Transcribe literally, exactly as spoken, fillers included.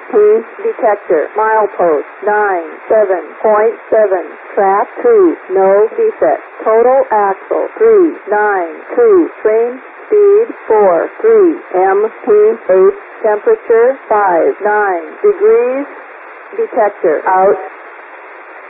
P detector. Milepost nine seven point seven. Trap two. No defect. Total axle three nine two. Train speed four three. M P eight. Temperature five nine degrees. Detector out.